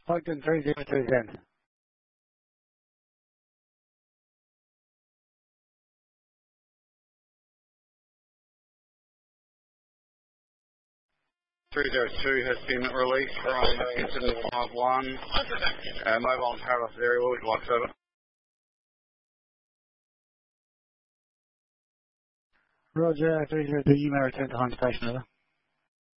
Ogden 30210. has been released from incident 51, mobile and Paradise area, what would you like, over? Roger, 302, you may return to home station, over.